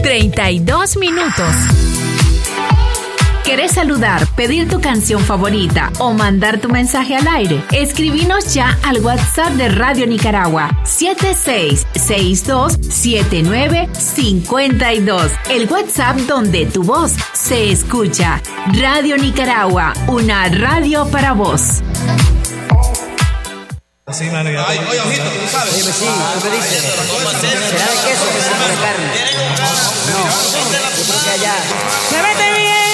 32 minutos. ¿Querés saludar, pedir tu canción favorita o mandar tu mensaje al aire? Escribinos ya al WhatsApp de Radio Nicaragua 76627952. El WhatsApp donde tu voz se escucha. Radio Nicaragua, una radio para vos. Sí, mano, ya. Oye, ojito, tú sabes. Oye, sí, ¿tú qué dices? ¿Será de queso o de carne? No, yo creo que allá. ¡Se vete bien!